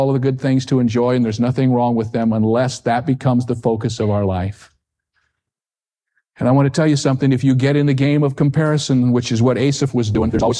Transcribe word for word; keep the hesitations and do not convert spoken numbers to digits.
all of the good things to enjoy, and there's nothing wrong with them unless that becomes the focus of our life. And I want to tell you something, if you get in the game of comparison, which is what Asaph was doing, there's always